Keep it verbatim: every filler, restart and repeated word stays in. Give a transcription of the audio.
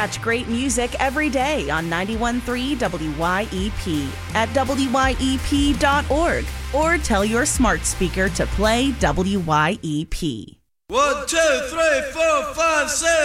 Catch great music every day on ninety-one point three W Y E P at W Y E P dot org or tell your smart speaker to play W Y E P. One, two, three, four, five, six.